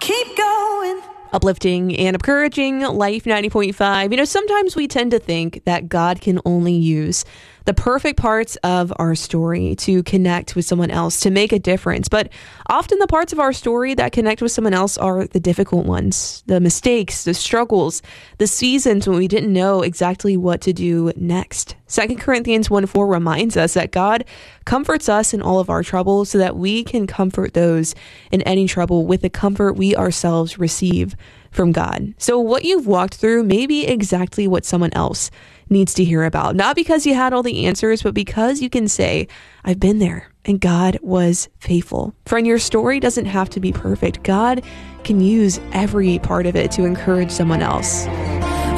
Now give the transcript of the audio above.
keep going. Uplifting and encouraging Life 90.5. Sometimes we tend to think that God can only use the perfect parts of our story to connect with someone else, to make a difference. But often the parts of our story that connect with someone else are the difficult ones, the mistakes, the struggles, the seasons when we didn't know exactly what to do next. 2 Corinthians 1:4 reminds us that God comforts us in all of our troubles so that we can comfort those in any trouble with the comfort we ourselves receive from God. So what you've walked through may be exactly what someone else needs to hear about. Not because you had all the answers, but because you can say, I've been there and God was faithful. Friend, your story doesn't have to be perfect. God can use every part of it to encourage someone else.